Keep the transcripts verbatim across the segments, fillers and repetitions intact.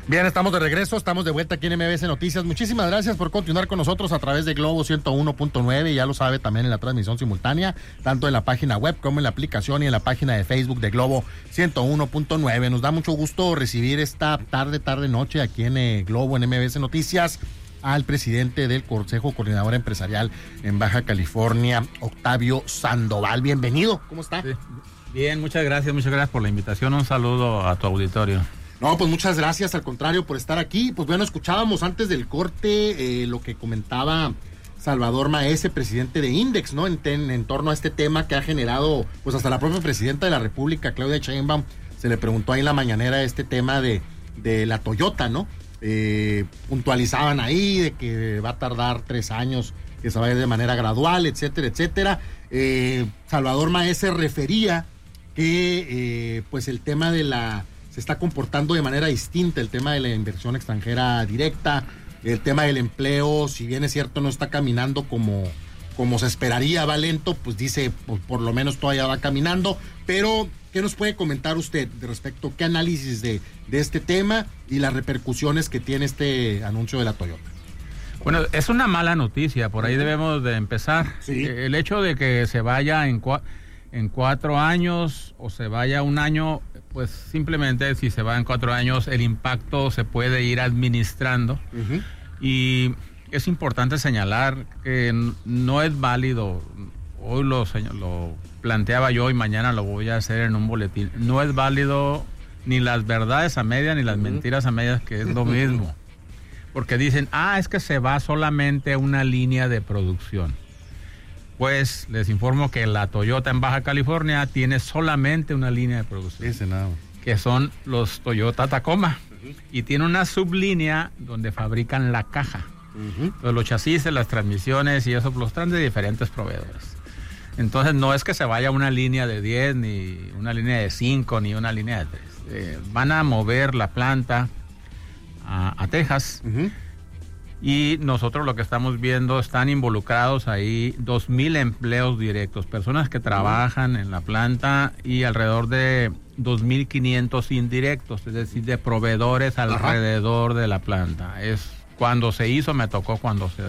Bien, estamos de regreso, estamos de vuelta aquí en M B S Noticias. Muchísimas gracias por continuar con nosotros a través de Globo ciento uno punto nueve, ya lo sabe, también en la transmisión simultánea, tanto en la página web como en la aplicación y en la página de Facebook de Globo ciento uno punto nueve. Nos da mucho gusto recibir esta tarde, tarde, noche aquí en eh, Globo, en M B S Noticias, al presidente del Consejo Coordinador Empresarial en Baja California, Octavio Sandoval. Bienvenido, ¿cómo está? Sí. Bien, muchas gracias, muchas gracias por la invitación. Un saludo a tu auditorio. No, pues muchas gracias, al contrario, por estar aquí. Pues bueno, escuchábamos antes del corte eh, lo que comentaba Salvador Maese, presidente de Index, ¿no? En, en, en torno a este tema que ha generado, pues hasta la propia presidenta de la República, Claudia Sheinbaum, se le preguntó ahí en la mañanera este tema de, de la Toyota, ¿no? Eh, puntualizaban ahí de que va a tardar tres años, que se va a ir de manera gradual, etcétera, etcétera. Eh, Salvador Maese refería que, eh, pues el tema de la... se está comportando de manera distinta, el tema de la inversión extranjera directa, el tema del empleo, si bien es cierto no está caminando como, como se esperaría, va lento, pues dice, pues por lo menos todavía va caminando, pero ¿qué nos puede comentar usted de respecto, qué análisis de, de este tema y las repercusiones que tiene este anuncio de la Toyota? Bueno, es una mala noticia, por ahí debemos de empezar. Sí. El hecho de que se vaya en, cua- en cuatro años o se vaya un año, pues simplemente si se va en cuatro años el impacto se puede ir administrando. Uh-huh. Y es importante señalar que no es válido, hoy lo, lo planteaba yo y mañana lo voy a hacer en un boletín, no es válido ni las verdades a medias ni las uh-huh. mentiras a medias, que es lo mismo. Porque dicen, ah, es que se va solamente una línea de producción. Pues les informo que la Toyota en Baja California tiene solamente una línea de producción, Ese nada. que son los Toyota Tacoma, uh-huh. y tiene una sublínea donde fabrican la caja. Uh-huh. Entonces, los chasis, las transmisiones y eso los traen de diferentes proveedores. Entonces no es que se vaya una línea de diez, ni una línea de cinco, ni una línea de tres. Eh, van a mover la planta a, a Texas. Uh-huh. Y nosotros lo que estamos viendo, están involucrados ahí dos mil empleos directos, personas que trabajan en la planta, y alrededor de dos mil quinientos indirectos, es decir, de proveedores alrededor Ajá. de la planta. Es cuando se hizo, me tocó cuando se,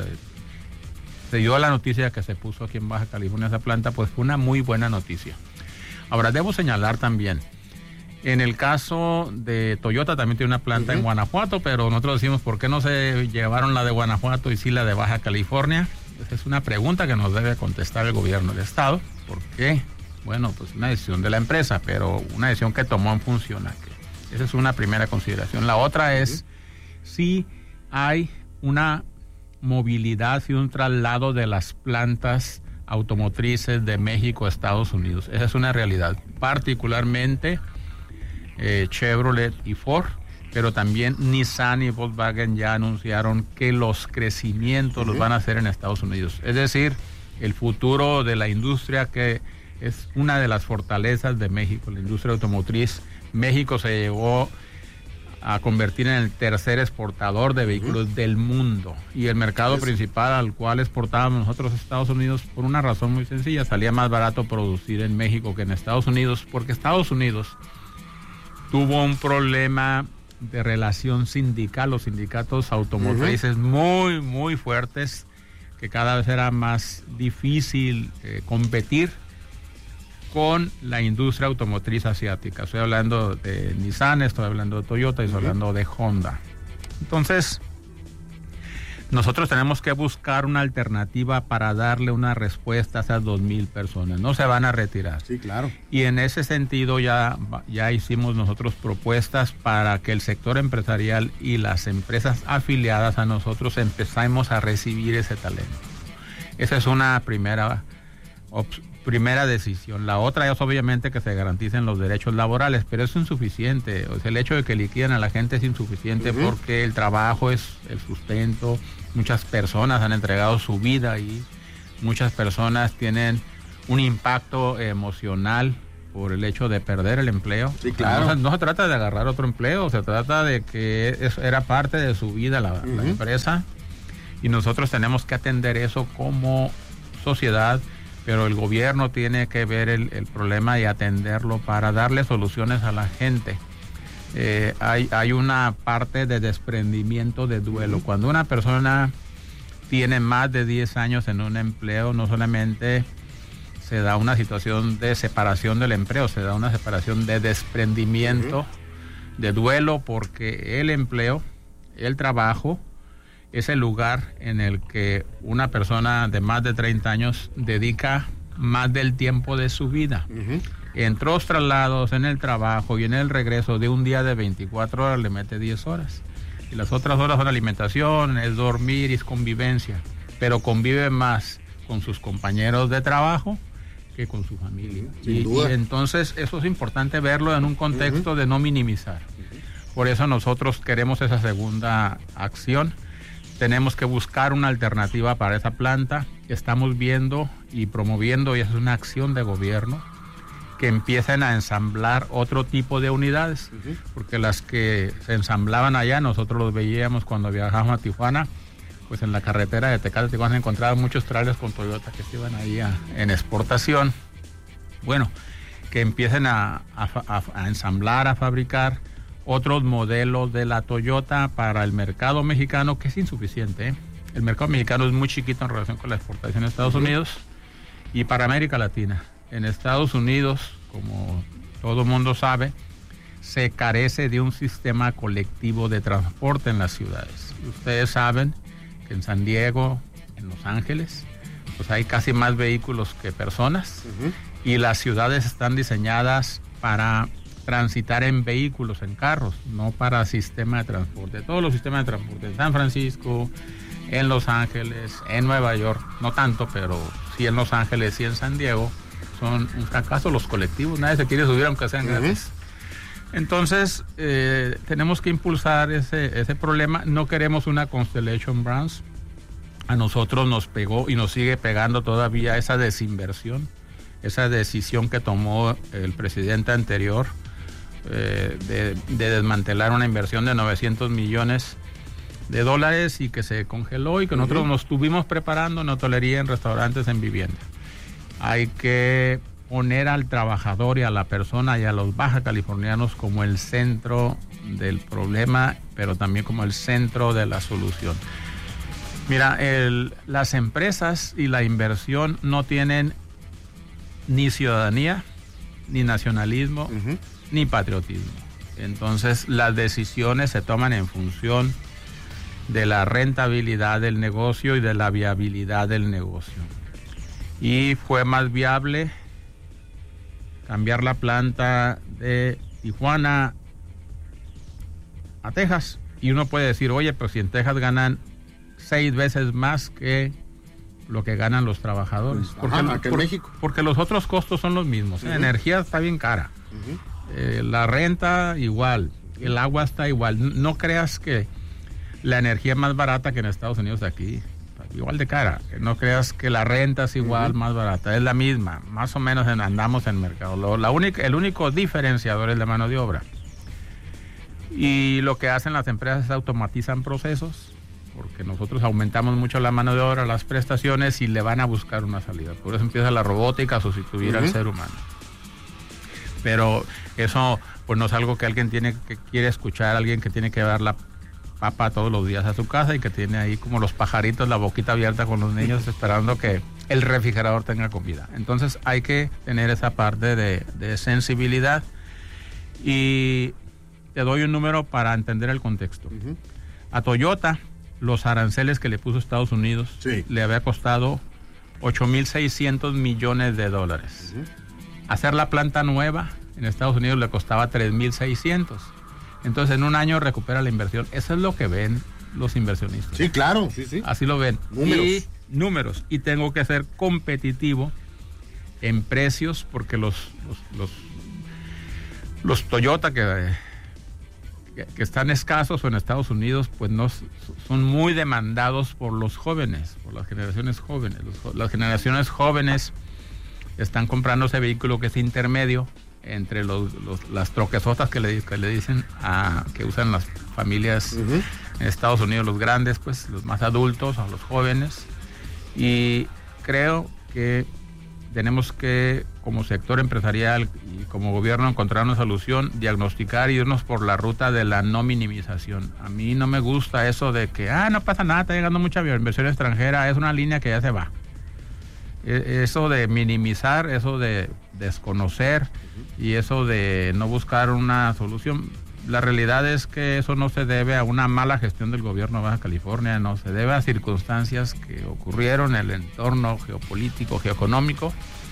se dio la noticia que se puso aquí en Baja California esa planta, pues fue una muy buena noticia. Ahora, debo señalar también, en el caso de Toyota también tiene una planta uh-huh. en Guanajuato, pero nosotros decimos, ¿por qué no se llevaron la de Guanajuato y sí la de Baja California? Esa es una pregunta que nos debe contestar el gobierno del estado. ¿Por qué? Bueno, pues una decisión de la empresa, pero una decisión que tomó en función a que. Esa es una primera consideración. La otra es uh-huh. si hay una movilidad y un traslado de las plantas automotrices de México a Estados Unidos. Esa es una realidad, particularmente Eh, Chevrolet y Ford, pero también Nissan y Volkswagen ya anunciaron que los crecimientos uh-huh. los van a hacer en Estados Unidos. Es decir, el futuro de la industria, que es una de las fortalezas de México, la industria automotriz. México se llegó a convertir en el tercer exportador de vehículos uh-huh. del mundo, y el mercado principal al cual exportábamos nosotros a Estados Unidos, por una razón muy sencilla: salía más barato producir en México que en Estados Unidos, porque Estados Unidos tuvo un problema de relación sindical, los sindicatos automotrices uh-huh. muy, muy fuertes, que cada vez era más difícil eh, competir con la industria automotriz asiática. Estoy hablando de Nissan, estoy hablando de Toyota y estoy uh-huh. hablando de Honda. Entonces, nosotros tenemos que buscar una alternativa para darle una respuesta a esas dos mil personas. No se van a retirar. Sí, claro. Y en ese sentido ya, ya hicimos nosotros propuestas para que el sector empresarial y las empresas afiliadas a nosotros empecemos a recibir ese talento. Esa es una primera, op, primera decisión. La otra es obviamente que se garanticen los derechos laborales, pero es insuficiente. O sea, el hecho de que liquiden a la gente es insuficiente uh-huh. porque el trabajo es el sustento. Muchas personas han entregado su vida y muchas personas tienen un impacto emocional por el hecho de perder el empleo. Sí, claro. No se, no se trata de agarrar otro empleo, se trata de que eso era parte de su vida la, uh-huh. la empresa, y nosotros tenemos que atender eso como sociedad, pero el gobierno tiene que ver el, el problema y atenderlo para darle soluciones a la gente. eh, hay, hay una parte de desprendimiento de duelo. Uh-huh. Cuando una persona tiene más de diez años en un empleo, no solamente se da una situación de separación del empleo, se da una separación de desprendimiento, uh-huh. de duelo, porque el empleo, el trabajo, es el lugar en el que una persona de más de treinta años dedica más del tiempo de su vida. Uh-huh. Entre los traslados, en el trabajo y en el regreso de un día de veinticuatro horas le mete diez horas. Y las otras horas son alimentación, es dormir y es convivencia. Pero convive más con sus compañeros de trabajo que con su familia. Sin y, duda. y entonces eso es importante verlo en un contexto uh-huh. de no minimizar. Uh-huh. Por eso nosotros queremos esa segunda acción. Tenemos que buscar una alternativa para esa planta. Estamos viendo y promoviendo, y es una acción de gobierno, que empiecen a ensamblar otro tipo de unidades, uh-huh. porque las que se ensamblaban allá, nosotros los veíamos cuando viajábamos a Tijuana, pues en la carretera de Tecate, Tijuana, encontraban muchos trailers con Toyota que se iban ahí a, en exportación. Bueno, que empiecen a, a, a, a ensamblar, a fabricar otros modelos de la Toyota para el mercado mexicano, que es insuficiente, ¿eh? El mercado mexicano es muy chiquito en relación con la exportación a Estados uh-huh. Unidos y para América Latina. En Estados Unidos, como todo el mundo sabe, se carece de un sistema colectivo de transporte en las ciudades. Ustedes saben que en San Diego, en Los Ángeles, pues hay casi más vehículos que personas, uh-huh. y las ciudades están diseñadas para transitar en vehículos, en carros, no para sistema de transporte. Todos los sistemas de transporte en San Francisco, en Los Ángeles, en Nueva York, no tanto, pero sí en Los Ángeles y en San Diego, son un fracaso los colectivos. Nadie se quiere subir aunque sean gratis. Uh-huh. Entonces, eh, tenemos que impulsar ese, ese problema. No queremos una Constellation Brands. A nosotros nos pegó y nos sigue pegando todavía esa desinversión, esa decisión que tomó el presidente anterior, eh, de, de desmantelar una inversión de novecientos millones de dólares y que se congeló, y que nosotros uh-huh. nos estuvimos preparando en hotelería, en restaurantes, en vivienda. Hay que poner al trabajador y a la persona y a los baja californianos como el centro del problema, pero también como el centro de la solución. Mira, el, las empresas y la inversión no tienen ni ciudadanía, ni nacionalismo, uh-huh. ni patriotismo. Entonces, las decisiones se toman en función de la rentabilidad del negocio y de la viabilidad del negocio. Y fue más viable cambiar la planta de Tijuana a Texas. Y uno puede decir, oye, pero si en Texas ganan seis veces más que lo que ganan los trabajadores. Pues, porque, ajá, por, México. porque los otros costos son los mismos. Uh-huh. La energía está bien cara. Uh-huh. Eh, la renta igual. Uh-huh. El agua está igual. No creas que la energía es más barata que en Estados Unidos de aquí. Igual de cara. No creas que la renta es igual, uh-huh. más barata. Es la misma. Más o menos en, andamos en mercado. Lo, la única, el único diferenciador es la mano de obra. Y lo que hacen las empresas es automatizan procesos, porque nosotros aumentamos mucho la mano de obra, las prestaciones, y le van a buscar una salida. Por eso empieza la robótica a sustituir uh-huh. al ser humano. Pero eso pues no es algo que alguien tiene que quiere escuchar, alguien que tiene que dar la papa todos los días a su casa y que tiene ahí como los pajaritos, la boquita abierta con los niños esperando que el refrigerador tenga comida. Entonces hay que tener esa parte de, de sensibilidad. Y te doy un número para entender el contexto. Uh-huh. A Toyota, los aranceles que le puso Estados Unidos, sí. le había costado ocho mil seiscientos millones de dólares. Uh-huh. Hacer la planta nueva en Estados Unidos le costaba tres mil seiscientos. Entonces en un año recupera la inversión. Eso es lo que ven los inversionistas. Sí, claro, sí, sí. Así lo ven. Números. Y números. Y tengo que ser competitivo en precios, porque los los, los, los Toyota que, que, que están escasos en Estados Unidos, pues no son muy demandados por los jóvenes, por las generaciones jóvenes. Los, las generaciones jóvenes están comprando ese vehículo que es intermedio entre los, los, las troquesotas que le, que le dicen a, que usan las familias uh-huh. en Estados Unidos, los grandes, pues los más adultos, a los jóvenes. Y creo que tenemos que, como sector empresarial y como gobierno, encontrar una solución, diagnosticar y irnos por la ruta de la no minimización. A mí no me gusta eso de que, ah, no pasa nada, está llegando mucha inversión extranjera, es una línea que ya se va. Eso de minimizar, eso de desconocer y eso de no buscar una solución, la realidad es que eso no se debe a una mala gestión del gobierno de Baja California, no, se debe a circunstancias que ocurrieron en el entorno geopolítico, geoeconómico,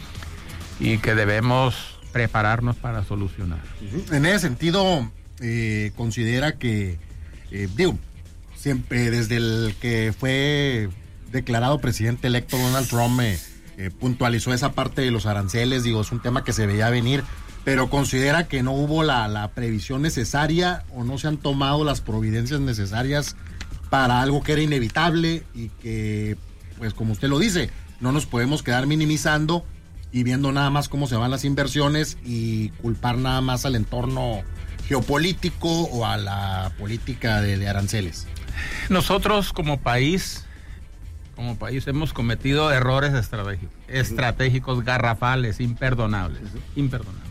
y que debemos prepararnos para solucionar. En ese sentido, eh, considera que, eh, digo, siempre desde el que fue declarado presidente electo Donald Trump, eh, eh, puntualizó esa parte de los aranceles, digo, es un tema que se veía venir, pero considera que no hubo la, la previsión necesaria o no se han tomado las providencias necesarias para algo que era inevitable y que, pues como usted lo dice, no nos podemos quedar minimizando y viendo nada más cómo se van las inversiones y culpar nada más al entorno geopolítico o a la política de, de aranceles. Nosotros como país, como país hemos cometido errores estratégicos, estratégicos garrafales, imperdonables, imperdonables.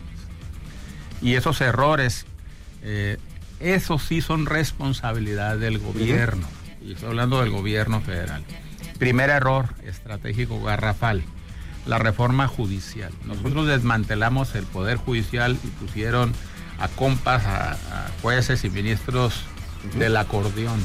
Y esos errores, eh, esos sí son responsabilidad del gobierno. Y estoy hablando del gobierno federal. Primer error estratégico garrafal, la reforma judicial. Nosotros desmantelamos el poder judicial y pusieron a compas a, a jueces y ministros uh-huh. del acordeón.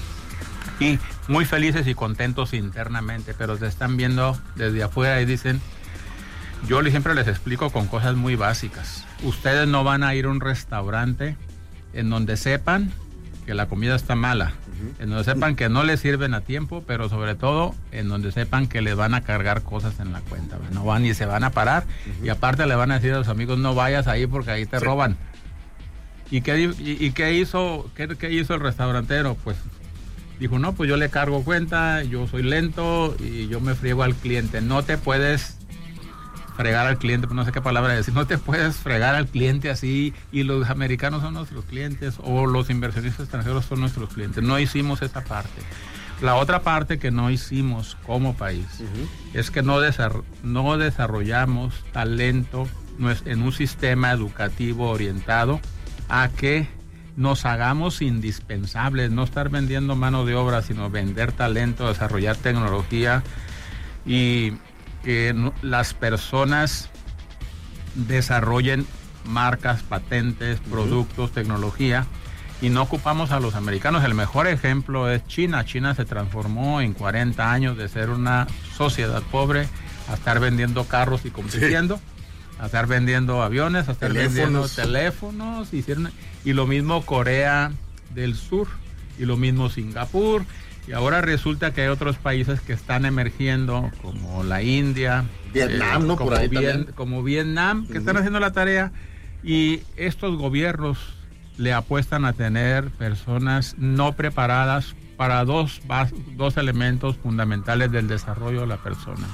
Y muy felices y contentos internamente, pero se están viendo desde afuera y dicen, yo siempre les explico con cosas muy básicas. Ustedes no van a ir a un restaurante en donde sepan que la comida está mala, uh-huh. en donde sepan que no les sirven a tiempo, pero sobre todo en donde sepan que les van a cargar cosas en la cuenta. No van y se van a parar, uh-huh. y aparte le van a decir a los amigos, no vayas ahí porque ahí te sí. roban. ¿Y qué, y, y qué hizo, qué, qué hizo el restaurantero? Pues dijo, no, pues yo le cargo cuenta, yo soy lento y yo me friego al cliente. No te puedes fregar al cliente, pues no sé qué palabra decir, no te puedes fregar al cliente así, y los americanos son nuestros clientes o los inversionistas extranjeros son nuestros clientes. No hicimos esa parte. La otra parte que no hicimos como país uh-huh. es que no, desarroll- no desarrollamos talento en un sistema educativo orientado a que nos hagamos indispensables, no estar vendiendo mano de obra, sino vender talento, desarrollar tecnología y que las personas desarrollen marcas, patentes, productos, uh-huh. tecnología, y no ocupamos a los americanos. El mejor ejemplo es China. China se transformó en cuarenta años de ser una sociedad pobre a estar vendiendo carros y compitiendo, sí. a estar vendiendo aviones, a estar teléfonos. vendiendo teléfonos, hicieron, y lo mismo Corea del Sur, y lo mismo Singapur. Y ahora resulta que hay otros países que están emergiendo, como la India, Vietnam, eh, ¿no? Como, Por ahí bien, como Vietnam, que uh-huh. están haciendo la tarea. Y estos gobiernos le apuestan a tener personas no preparadas para dos, dos elementos fundamentales del desarrollo de la persona.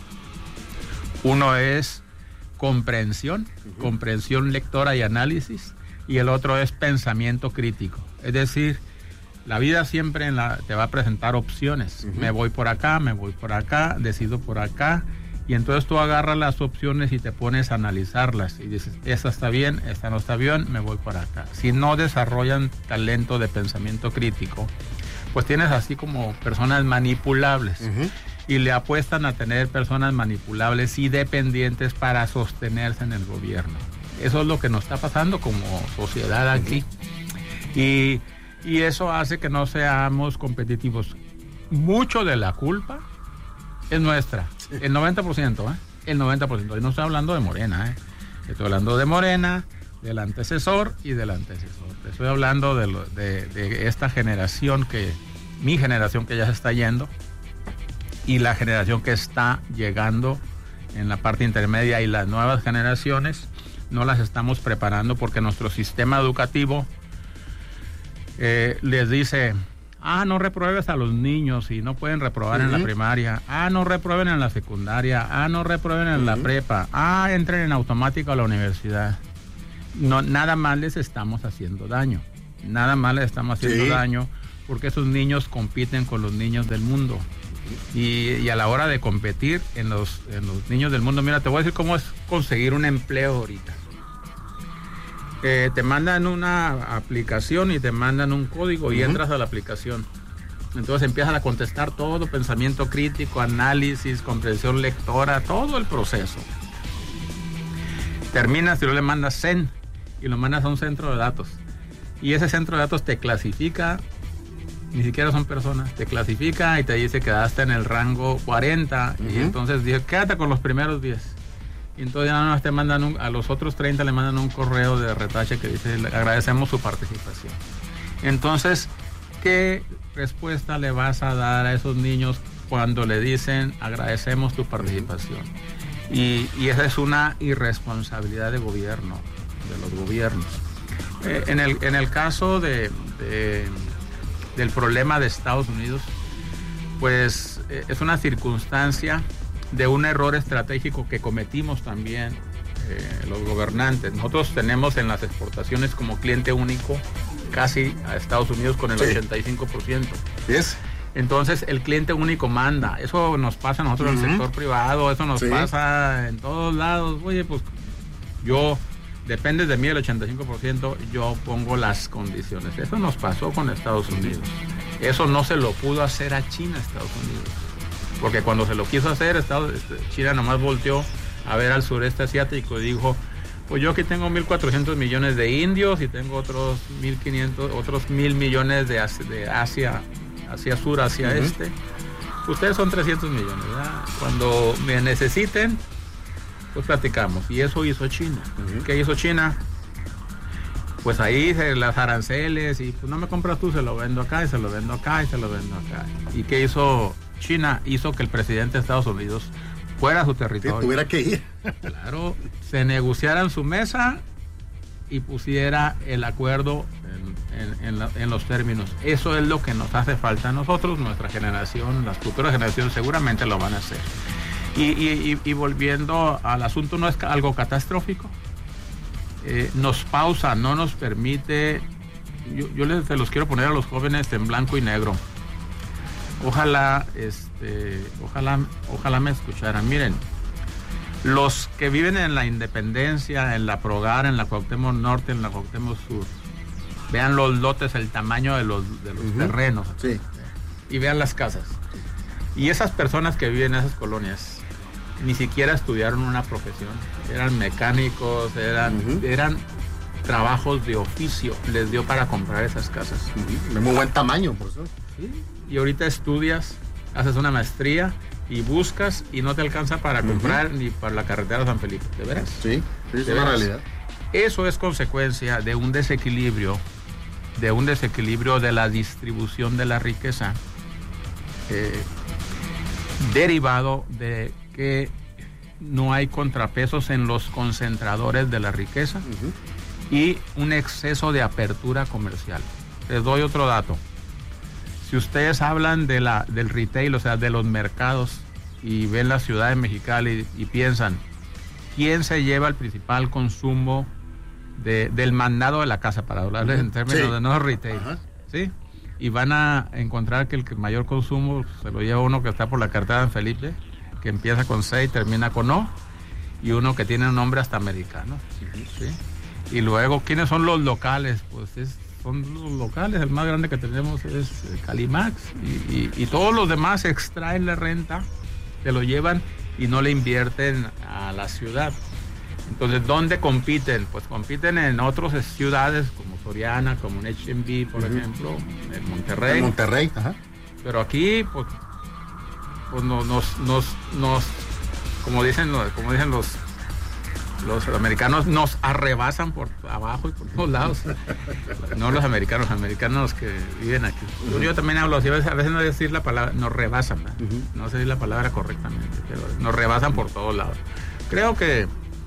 Uno es comprensión, uh-huh. comprensión lectora y análisis, y el otro es pensamiento crítico. Es decir, la vida siempre en la, te va a presentar opciones. Uh-huh. Me voy por acá, me voy por acá, decido por acá. Y entonces tú agarras las opciones y te pones a analizarlas. Y dices, esta está bien, esta no está bien, me voy por acá. Si no desarrollan talento de pensamiento crítico, pues tienes así como personas manipulables. Uh-huh. Y le apuestan a tener personas manipulables y dependientes para sostenerse en el gobierno. Eso es lo que nos está pasando como sociedad aquí. Uh-huh. Y... Y eso hace que no seamos competitivos. Mucho de la culpa es nuestra. Sí. El noventa por ciento, ¿eh? El noventa por ciento. Y no estoy hablando de Morena, ¿eh? Estoy hablando de Morena, del antecesor y del antecesor. Estoy hablando de, lo, de, de esta generación que, mi generación que ya se está yendo, y la generación que está llegando en la parte intermedia, y las nuevas generaciones no las estamos preparando porque nuestro sistema educativo Eh, les dice, ah, no repruebes a los niños y no pueden reprobar uh-huh. en la primaria, ah, no reprueben en la secundaria, ah, no reprueben en uh-huh. la prepa, ah, entren en automático a la universidad. No, nada más les estamos haciendo daño, nada más les estamos haciendo sí. daño, porque esos niños compiten con los niños del mundo. Y, y a la hora de competir en los, en los niños del mundo, mira, te voy a decir cómo es conseguir un empleo ahorita. Eh, te mandan una aplicación y te mandan un código y uh-huh. entras a la aplicación. Entonces empiezan a contestar todo, pensamiento crítico, análisis, comprensión lectora, todo el proceso. Terminas y luego le mandas send y lo mandas a un centro de datos. Y ese centro de datos te clasifica, ni siquiera son personas, te clasifica y te dice que quedaste en el rango cuarenta uh-huh. y entonces dice, quédate con los primeros diez. Y entonces ya no te mandan un, a los otros treinta le mandan un correo de retache que dice, le agradecemos su participación. Entonces, ¿qué respuesta le vas a dar a esos niños cuando le dicen agradecemos tu participación? Y, y esa es una irresponsabilidad de gobierno, de los gobiernos. Eh, en, el, en el caso de, de, del problema de Estados Unidos, pues eh, es una circunstancia de un error estratégico que cometimos también eh, los gobernantes. Nosotros tenemos en las exportaciones como cliente único casi a Estados Unidos con el sí. ochenta y cinco por ciento. ¿Es? Entonces el cliente único manda. Eso nos pasa a nosotros uh-huh. en el sector privado, eso nos sí. pasa en todos lados. Oye, pues yo, depende de mí el ochenta y cinco por ciento, yo pongo las condiciones. Eso nos pasó con Estados Unidos. Eso no se lo pudo hacer a China, Estados Unidos. Porque cuando se lo quiso hacer, Estados, China nomás volteó a ver al sureste asiático y dijo, pues yo aquí tengo mil cuatrocientos millones de indios y tengo otros mil quinientos, otros mil millones de, de Asia, Asia Sur, Asia uh-huh. Este. Ustedes son trescientos millones, ¿verdad? Cuando me necesiten, pues platicamos. Y eso hizo China. Uh-huh. ¿Qué hizo China? Pues ahí se, las aranceles y pues no me compras tú, se lo vendo acá y se lo vendo acá y se lo vendo acá. ¿Y qué hizo China? Hizo que el presidente de Estados Unidos fuera a su territorio. Que tuviera que ir. Claro, se negociara en su mesa y pusiera el acuerdo en, en, en, la, en los términos. Eso es lo que nos hace falta a nosotros, nuestra generación, las futuras generaciones seguramente lo van a hacer. Y, y, y, y volviendo al asunto, no es algo catastrófico. Eh, nos pausa, no nos permite. Yo, yo les se los quiero poner a los jóvenes en blanco y negro. Ojalá, este, ojalá, ojalá me escucharan. Miren, los que viven en la Independencia, en la Progar, en la Cuauhtémoc Norte, en la Cuauhtémoc Sur, vean los lotes, el tamaño de los, de los uh-huh. terrenos, sí. y vean las casas. Y esas personas que viven en esas colonias ni siquiera estudiaron una profesión, eran mecánicos, eran, uh-huh. eran trabajos de oficio, les dio para comprar esas casas. Uh-huh. De muy buen tamaño, por eso. Sí. Y ahorita estudias, haces una maestría y buscas y no te alcanza para uh-huh. comprar ni para la carretera San Felipe, ¿de veras? Sí, sí es ¿De una veras? realidad. Eso es consecuencia de un desequilibrio, de un desequilibrio de la distribución de la riqueza, eh, derivado de que no hay contrapesos en los concentradores de la riqueza uh-huh. y un exceso de apertura comercial. Les doy otro dato. Si ustedes hablan de la, del retail, o sea, de los mercados, y ven la ciudad de Mexicali y, y piensan, ¿quién se lleva el principal consumo de, del mandado de la casa, para hablarles uh-huh. en términos sí. de no retail? Uh-huh. ¿Sí? Y van a encontrar que el que mayor consumo se lo lleva uno que está por la carretera de San Felipe, que empieza con C y termina con O, y uno que tiene un nombre hasta americano. Uh-huh. ¿Sí? Y luego, ¿quiénes son los locales? Pues es son los locales, el más grande que tenemos es Calimax y, y, y todos los demás extraen la renta, se lo llevan y no le invierten a la ciudad. Entonces, ¿dónde compiten? Pues compiten en otras ciudades como Soriana, como en H M V, por uh-huh. ejemplo, en Monterrey. En Monterrey, ajá. Pero aquí, pues, pues nos, nos, nos, nos, como dicen, como dicen los Los americanos nos arrebasan por abajo y por todos lados. No los americanos, los americanos que viven aquí. Uh-huh. Yo también hablo así, a veces, a veces no decir la palabra, nos rebasan, uh-huh. no sé decir la palabra correctamente, pero nos rebasan por todos lados. Creo que,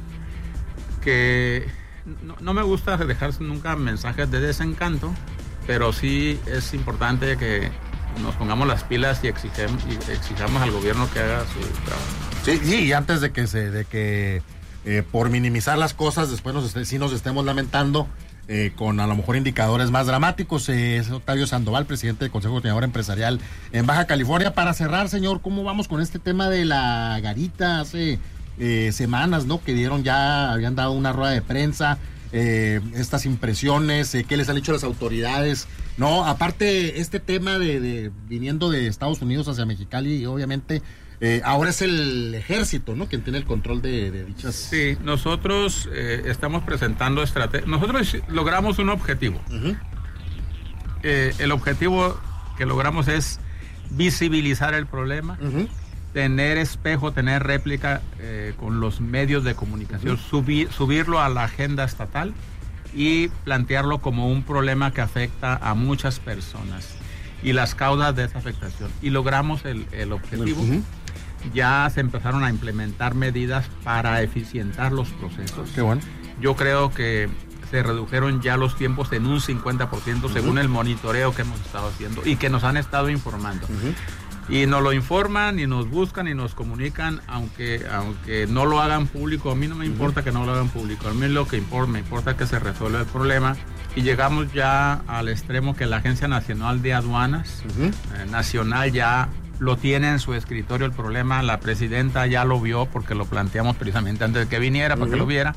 que no, no me gusta dejar nunca mensajes de desencanto, pero sí es importante que nos pongamos las pilas y exigemos, y exijamos al gobierno que haga su trabajo. Sí, sí, y antes de que se, de que Eh, por minimizar las cosas, después nos est- sí nos estemos lamentando eh, con a lo mejor indicadores más dramáticos. Eh, es Octavio Sandoval, presidente del Consejo Coordinador Empresarial en Baja California. Para cerrar, señor, ¿cómo vamos con este tema de la garita? Hace eh, semanas, ¿no?, que dieron ya, habían dado una rueda de prensa, eh, estas impresiones, eh, ¿qué les han dicho las autoridades? No, aparte este tema de, de viniendo de Estados Unidos hacia Mexicali, y obviamente eh, ahora es el ejército, ¿no?, quien tiene el control de, de dichas. Sí, nosotros eh, estamos presentando estrategias. Nosotros logramos un objetivo. Uh-huh. Eh, el objetivo que logramos es visibilizar el problema, uh-huh. tener espejo, tener réplica eh, con los medios de comunicación, uh-huh. subir, subirlo a la agenda estatal y plantearlo como un problema que afecta a muchas personas y las causas de esa afectación. Y logramos el, el objetivo. Uh-huh. Ya se empezaron a implementar medidas para eficientar los procesos. Qué bueno. Yo creo que se redujeron ya los tiempos en un cincuenta por ciento, uh-huh. según el monitoreo que hemos estado haciendo y que nos han estado informando. Uh-huh. Y nos lo informan y nos buscan y nos comunican, aunque aunque no lo hagan público. A mí no me importa uh-huh. que no lo hagan público. A mí lo que importa, me importa que se resuelva el problema. Y llegamos ya al extremo que la Agencia Nacional de Aduanas, uh-huh. eh, nacional, ya lo tiene en su escritorio el problema. La presidenta ya lo vio porque lo planteamos precisamente antes de que viniera, uh-huh. para que lo viera.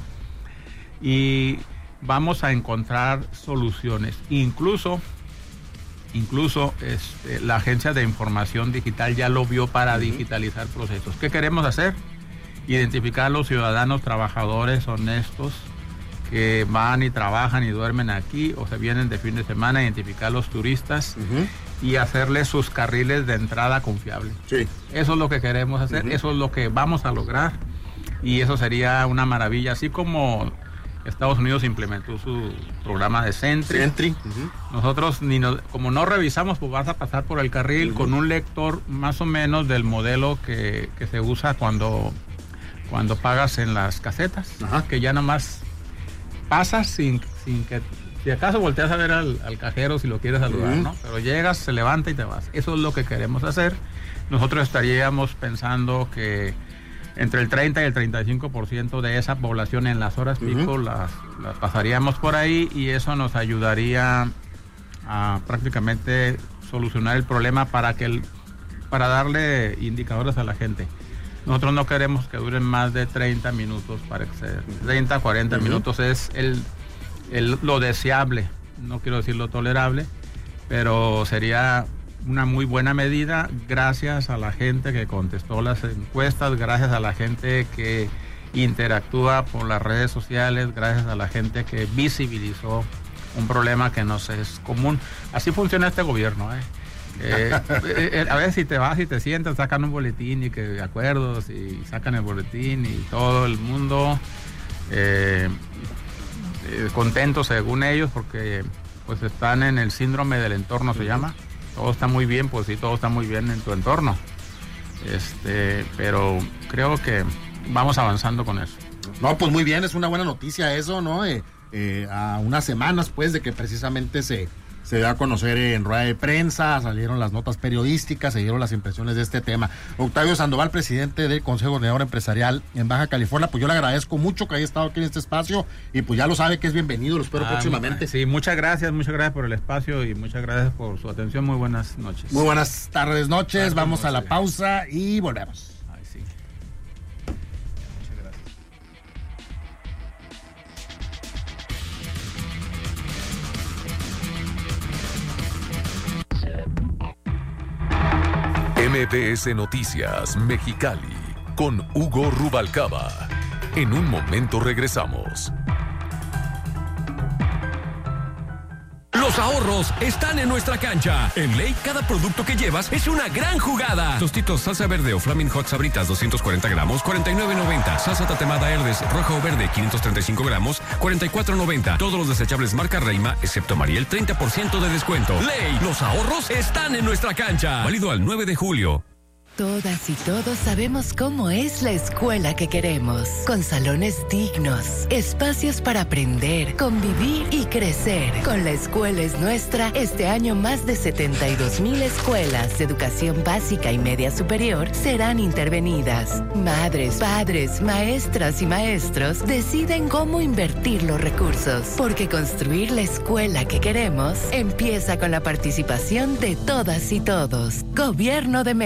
Y vamos a encontrar soluciones. Incluso... Incluso este, la Agencia de Información Digital ya lo vio para uh-huh. digitalizar procesos. ¿Qué queremos hacer? Identificar a los ciudadanos trabajadores honestos que van y trabajan y duermen aquí o se vienen de fin de semana, identificar a los turistas uh-huh. y hacerles sus carriles de entrada confiables. Sí. Eso es lo que queremos hacer, uh-huh. eso es lo que vamos a lograr y eso sería una maravilla, así como Estados Unidos implementó su programa de Sentry. Sentry. Uh-huh. Nosotros, ni nos, como no revisamos, pues vas a pasar por el carril uh-huh. con un lector más o menos del modelo que, que se usa cuando, cuando pagas en las casetas, uh-huh. que ya nomás pasas sin, sin que, si acaso volteas a ver al, al cajero si lo quieres saludar, uh-huh. ¿no? Pero llegas, se levanta y te vas. Eso es lo que queremos hacer. Nosotros estaríamos pensando que entre el treinta y el treinta y cinco por ciento de esa población en las horas pico uh-huh. las, las pasaríamos por ahí y eso nos ayudaría a prácticamente solucionar el problema para que el, para darle indicadores a la gente. Nosotros no queremos que duren más de treinta minutos para exceder. treinta, cuarenta uh-huh. minutos es el, el, lo deseable, no quiero decir lo tolerable, pero sería una muy buena medida gracias a la gente que contestó las encuestas, gracias a la gente que interactúa por las redes sociales, gracias a la gente que visibilizó un problema que nos es común. Así funciona este gobierno, ¿eh? Eh, eh, a veces si te vas y te sientas, sacan un boletín y que de acuerdos y sacan el boletín y todo el mundo eh, eh, contento según ellos porque pues están en el síndrome del entorno, se llama. Todo está muy bien, pues sí, todo está muy bien en tu entorno. Este, pero creo que vamos avanzando con eso. No, pues muy bien, es una buena noticia eso, ¿no? Eh, eh, a unas semanas, pues, de que precisamente se, se dio a conocer en rueda de prensa, salieron las notas periodísticas, se dieron las impresiones de este tema. Octavio Sandoval, presidente del Consejo Coordinador Empresarial en Baja California, pues yo le agradezco mucho que haya estado aquí en este espacio y pues ya lo sabe que es bienvenido, lo espero ah, próximamente. Sí, muchas gracias, muchas gracias por el espacio y muchas gracias por su atención, muy buenas noches. Muy buenas tardes, noches, tardes, vamos a la pausa y volvemos. Ay, sí. M B S Noticias Mexicali con Hugo Rubalcaba. En un momento regresamos. Los ahorros están en nuestra cancha. En Ley, cada producto que llevas es una gran jugada. Tostitos, salsa verde o Flaming Hot Sabritas doscientos cuarenta gramos, cuarenta y nueve noventa. Salsa tatemada Herdes, roja o verde, quinientos treinta y cinco gramos, cuarenta y cuatro noventa. Todos los desechables marca Reima, excepto Mariel, treinta por ciento de descuento. Ley, los ahorros están en nuestra cancha. Válido al nueve de julio. Todas y todos sabemos cómo es la escuela que queremos, con salones dignos, espacios para aprender, convivir y crecer. Con La Escuela es Nuestra, este año más de setenta y dos mil escuelas de educación básica y media superior serán intervenidas. Madres, padres, maestras y maestros deciden cómo invertir los recursos, porque construir la escuela que queremos empieza con la participación de todas y todos. Gobierno de México.